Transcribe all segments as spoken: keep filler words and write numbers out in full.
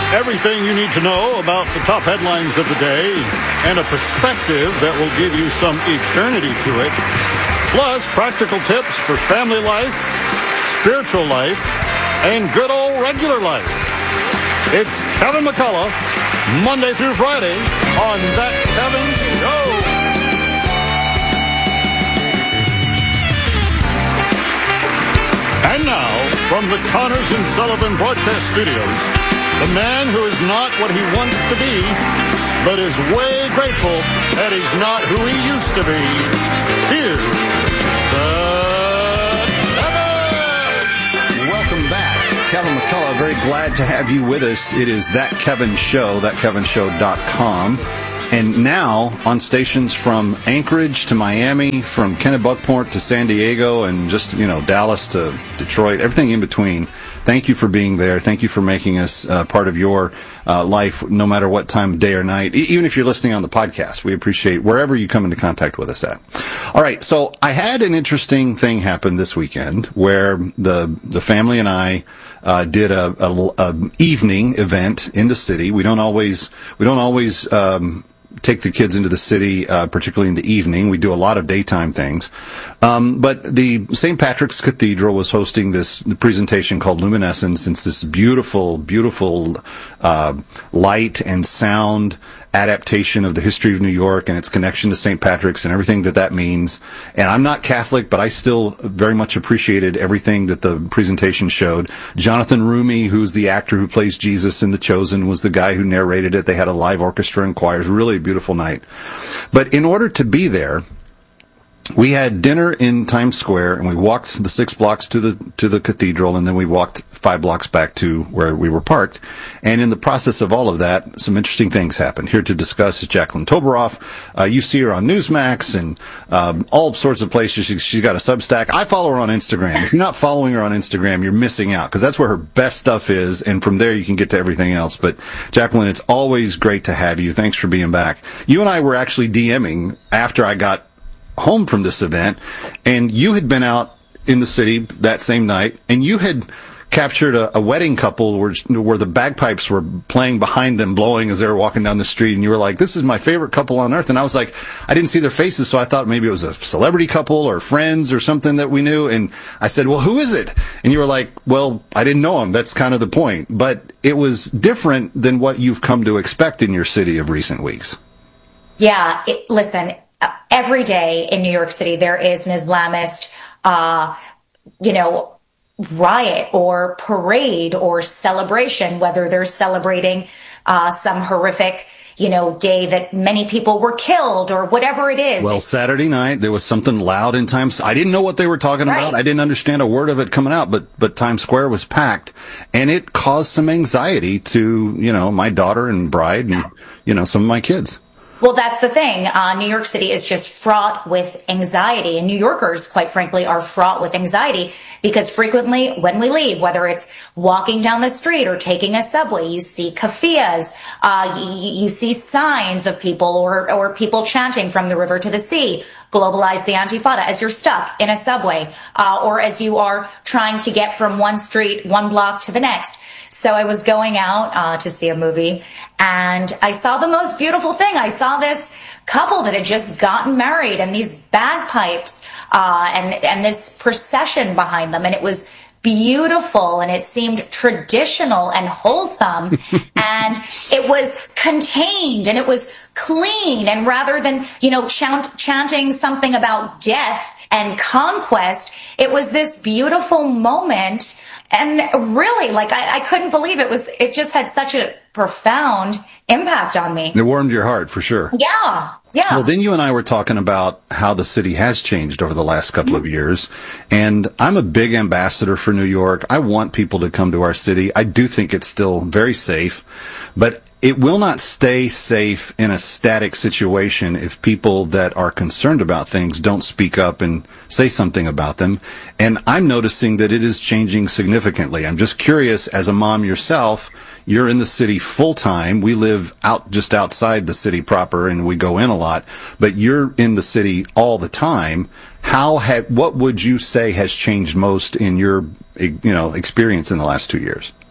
Everything you need to know about the top headlines of the day and a perspective that will give you some eternity to it. Plus, practical tips for family life, spiritual life, and good old regular life. It's Kevin McCullough, Monday through Friday on That Kevin Show. And now, from the Connors and Sullivan Broadcast Studios, the man who is not what he wants to be, but is way grateful that he's not who he used to be. Here's the Kevin! Welcome back. Kevin McCullough, very glad to have you with us. It is That Kevin Show, that kevin show dot com. And now on stations from Anchorage to Miami, from Kennebunkport to San Diego, and just, you know, Dallas to Detroit, everything in between. Thank you for being there. Thank you for making us uh, part of your uh, life, no matter what time of day or night, e- even if you're listening on the podcast. We appreciate wherever you come into contact with us at. All right, so I had an interesting thing happen this weekend where the the family and I uh, did a, a, a evening event in the city. We don't always we don't always um, take the kids into the city, uh, particularly in the evening. We do a lot of daytime things. Um, but the Saint Patrick's Cathedral was hosting this presentation called Luminescence. It's this beautiful, beautiful uh, light and sound adaptation of the history of New York and its connection to Saint Patrick's and everything that that means. And I'm not Catholic, but I still very much appreciated everything that the presentation showed. Jonathan Rumi, who's the actor who plays Jesus in The Chosen, was the guy who narrated it. They had a live orchestra and choirs. Really a beautiful night. But in order to be there, we had dinner in Times Square, and we walked the six blocks to the to the cathedral, and then we walked five blocks back to where we were parked. And in the process of all of that, some interesting things happened. Here to discuss is Jacqueline Toberoff. Uh, you see her on Newsmax and um, all sorts of places. She, she's got a Substack. I follow her on Instagram. If you're not following her on Instagram, you're missing out, because that's where her best stuff is, and from there you can get to everything else. But Jacqueline, it's always great to have you. Thanks for being back. You and I were actually DMing after I got home from this event, and you had been out in the city that same night, and you had captured a, a wedding couple where, where the bagpipes were playing behind them, blowing as they were walking down the street, and you were like, this is my favorite couple on earth. And I was like, I didn't see their faces, so I thought maybe it was a celebrity couple or friends or something that we knew. And I said, well, who is it? And you were like, well, I didn't know them. That's kind of the point. But it was different than what you've come to expect in your city of recent weeks. Yeah, it, listen, every day in New York City, there is an Islamist, uh, you know, riot or parade or celebration, whether they're celebrating uh, some horrific, you know, day that many people were killed or whatever it is. Well, Saturday night, there was something loud in Times. I didn't know what they were talking Right. about. I didn't understand a word of it coming out, but, but Times Square was packed, and it caused some anxiety to, you know, my daughter and bride and, you know, some of my kids. Well, that's the thing. Uh, New York City is just fraught with anxiety, and New Yorkers, quite frankly, are fraught with anxiety because frequently when we leave, whether it's walking down the street or taking a subway, you see keffiyehs, uh, you, you see signs of people or, or people chanting from the river to the sea, globalize the Antifada as you're stuck in a subway, uh, or as you are trying to get from one street, one block to the next. So I was going out uh, to see a movie, and I saw the most beautiful thing. I saw this couple that had just gotten married, and these bagpipes uh, and and this procession behind them, and it was beautiful, and it seemed traditional and wholesome, and it was contained, and it was clean, and rather than, you know, chant, chanting something about death and conquest, it was this beautiful moment. And really, like, I, I couldn't believe it was, it just had such a profound impact on me. It warmed your heart, for sure. Yeah, yeah. Well, then you and I were talking about how the city has changed over the last couple mm-hmm. of years. And I'm a big ambassador for New York. I want people to come to our city. I do think it's still very safe. But it will not stay safe in a static situation if people that are concerned about things don't speak up and say something about them. And I'm noticing that it is changing significantly. I'm just curious, as a mom yourself, you're in the city full time. We live out just outside the city proper, and we go in a lot, but you're in the city all the time. How have, what would you say has changed most in your, you know, experience in the last two years?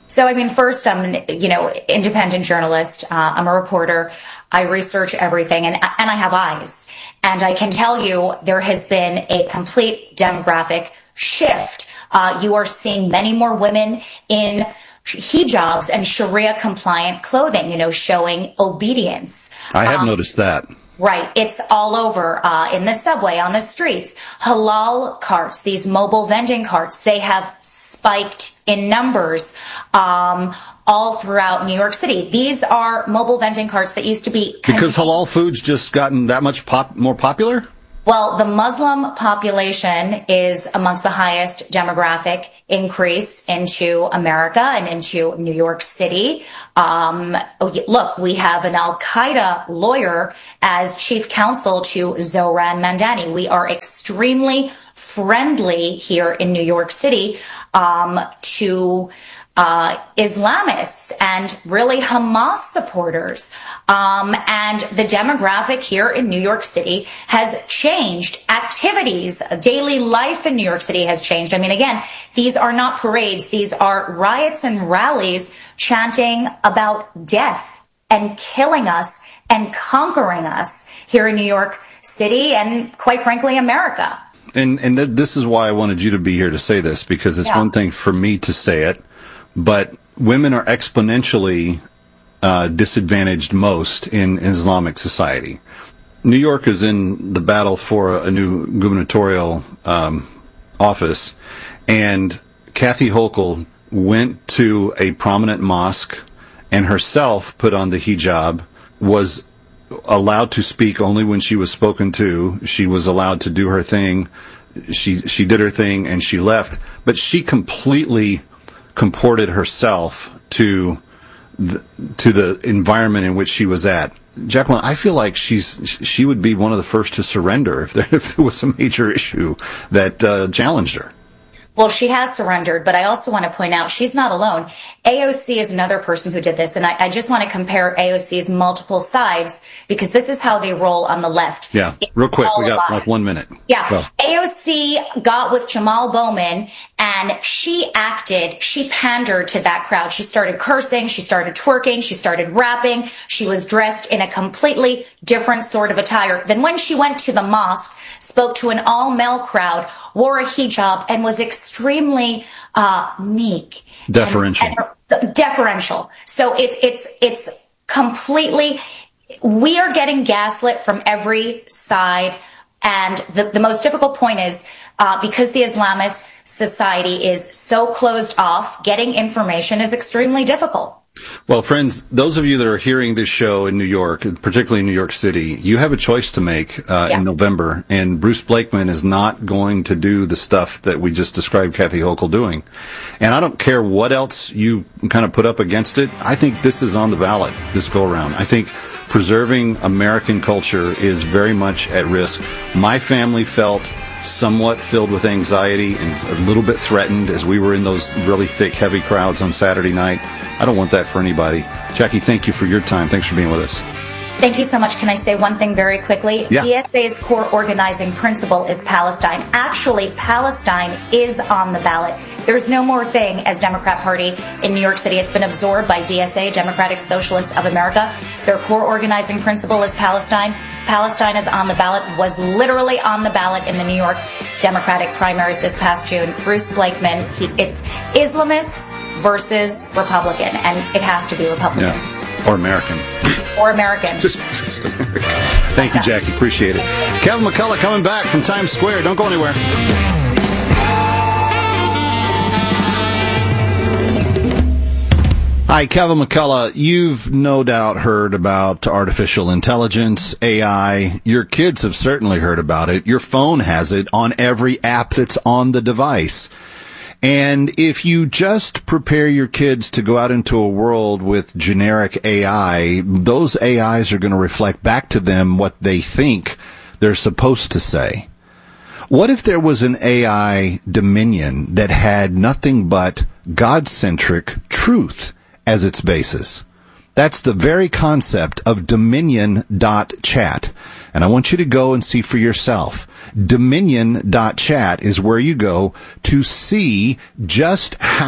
So, I mean, first, I'm an, you know, independent journalist. Uh, I'm a reporter. I research everything, and and I have eyes. And I can tell you there has been a complete demographic shift. Uh, you are seeing many more women in hijabs and Sharia-compliant clothing, you know, showing obedience. I have um, noticed that. Right. It's all over, uh, in the subway, on the streets. Halal carts, these mobile vending carts, they have spiked in numbers, um, all throughout New York City. These are mobile vending carts that used to be... Because halal food's just gotten that much pop- more popular? Well, the Muslim population is amongst the highest demographic increase into America and into New York City. Um, look, we have an Al-Qaeda lawyer as chief counsel to Zohran Mamdani. We are extremely friendly here in New York City um, to uh Islamists and really Hamas supporters. Um, and the demographic here in New York City has changed. Activities, daily life in New York City has changed. I mean, again, these are not parades. These are riots and rallies chanting about death and killing us and conquering us here in New York City and, quite frankly, America. And and th- this is why I wanted you to be here to say this, because it's Yeah. one thing for me to say it, but women are exponentially uh, disadvantaged most in Islamic society. New York is in the battle for a new gubernatorial um, office, and Kathy Hochul went to a prominent mosque and herself put on the hijab, was allowed to speak only when she was spoken to. She was allowed to do her thing. She she did her thing and she left. But she completely comported herself to the, to the environment in which she was at. Jacqueline, I feel like she's she would be one of the first to surrender if there, if there was a major issue that uh, challenged her. Well, she has surrendered, but I also want to point out she's not alone. A O C is another person who did this, and I, I just want to compare A O C's multiple sides because this is how they roll on the left. Yeah, It's real quick, we got alive. like one minute. Yeah, Go. A O C got with Jamal Bowman, and she acted, she pandered to that crowd. She started cursing, she started twerking, she started rapping. She was dressed in a completely different sort of attire. Then when she went to the mosque, spoke to an all-male crowd, wore a hijab, and was extremely uh, meek. Deferential. And, and, deferential. So it's it's it's completely, we are getting gaslit from every side. And the, the most difficult point is uh, because the Islamist society is so closed off, getting information is extremely difficult. Well, friends, those of you that are hearing this show in New York, particularly in New York City, you have a choice to make uh, Yeah. in November, and Bruce Blakeman is not going to do the stuff that we just described Kathy Hochul doing. And I don't care what else you kind of put up against it. I think this is on the ballot this go around. I think preserving American culture is very much at risk. My family felt somewhat filled with anxiety and a little bit threatened as we were in those really thick, heavy crowds on Saturday night. I don't want that for anybody. Jackie, thank you for your time. Thanks for being with us. Thank you so much. Can I say one thing very quickly? Yeah. D S A's core organizing principle is Palestine. Actually, Palestine is on the ballot. There's no more thing as Democrat Party in New York City. It's been absorbed by D S A, Democratic Socialists of America. Their core organizing principle is Palestine. Palestine is on the ballot, was literally on the ballot in the New York Democratic primaries this past June. Bruce Blakeman, he, it's Islamists versus Republican, and it has to be Republican. Yeah. Or American. Or American. Just, just American. Thank you, Jackie. Appreciate it. Kevin McCullough coming back from Times Square. Don't go anywhere. Hi, Kevin McCullough. You've no doubt heard about artificial intelligence, A I. Your kids have certainly heard about it. Your phone has it on every app that's on the device. And if you just prepare your kids to go out into a world with generic A I, those A Is are going to reflect back to them what they think they're supposed to say. What if there was an A I dominion that had nothing but God-centric truth as its basis? That's the very concept of Dominion dot chat. And I want you to go and see for yourself. Dominion dot chat is where you go to see just how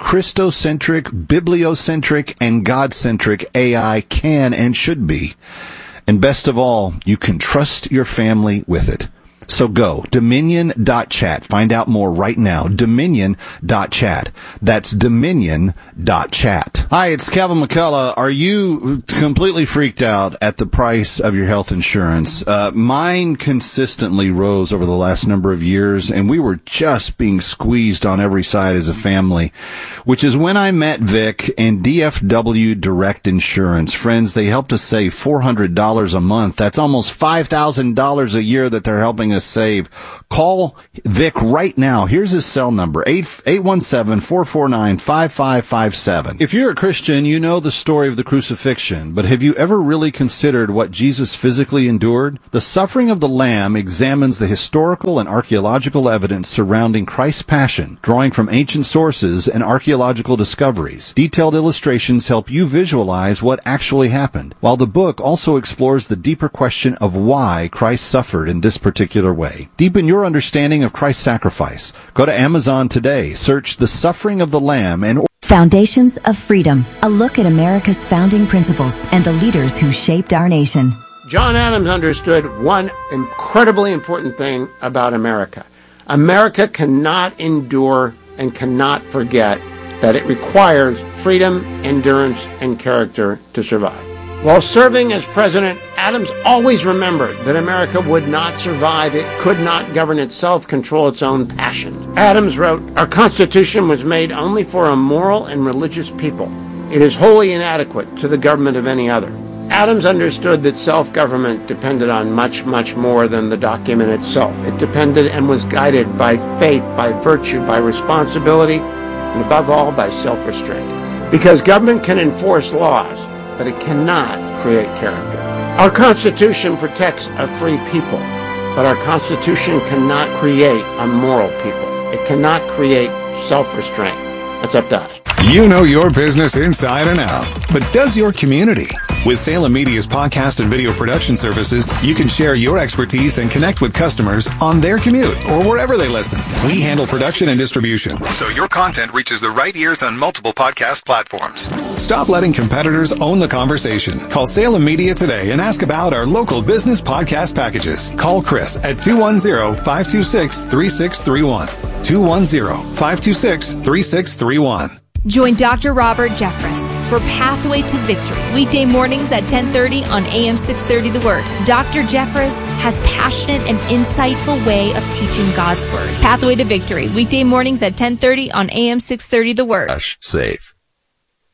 Christocentric, bibliocentric, and God-centric A I can and should be. And best of all, you can trust your family with it. So go, dominion dot chat. Find out more right now, dominion dot chat. That's dominion dot chat. Hi, it's Kevin McCullough. Are you completely freaked out at the price of your health insurance? Uh, mine consistently rose over the last number of years, and we were just being squeezed on every side as a family, which is when I met Vic and D F W Direct Insurance. Friends, they helped us save four hundred dollars a month. That's almost five thousand dollars a year that they're helping us save. Call Vic right now. Here's his cell number, eight one seven, four four nine, five five five seven. If you're a Christian, you know the story of the crucifixion, but have you ever really considered what Jesus physically endured? The Suffering of the Lamb examines the historical and archaeological evidence surrounding Christ's passion, drawing from ancient sources and archaeological discoveries. Detailed illustrations help you visualize what actually happened, while the book also explores the deeper question of why Christ suffered in this particular way. Deepen your understanding of Christ's sacrifice. Go to Amazon today, search The Suffering of the Lamb, and Foundations of Freedom, a look at America's founding principles and the leaders who shaped our nation. John Adams understood one incredibly important thing about America. America cannot endure and cannot forget that it requires freedom, endurance, and character to survive. While serving as president, Adams always remembered that America would not survive. It could not govern itself, control its own passions. Adams wrote, "Our Constitution was made only for a moral and religious people. It is wholly inadequate to the government of any other." Adams understood that self-government depended on much, much more than the document itself. It depended and was guided by faith, by virtue, by responsibility, and above all, by self-restraint. Because government can enforce laws, but it cannot create character. Our Constitution protects a free people, but our Constitution cannot create a moral people. It cannot create self-restraint. That's up to us. You know your business inside and out, but does your community? With Salem Media's podcast and video production services, you can share your expertise and connect with customers on their commute or wherever they listen. We handle production and distribution, so your content reaches the right ears on multiple podcast platforms. Stop letting competitors own the conversation. Call Salem Media today and ask about our local business podcast packages. Call Chris at two one zero, five two six, three six three one. two one zero, five two six, three six three one. Join Doctor Robert Jeffress for Pathway to Victory, weekday mornings at ten thirty on A M six thirty The Word. Doctor Jeffress has passionate and insightful way of teaching God's Word. Pathway to Victory, weekday mornings at ten thirty on A M six thirty The Word. Safe.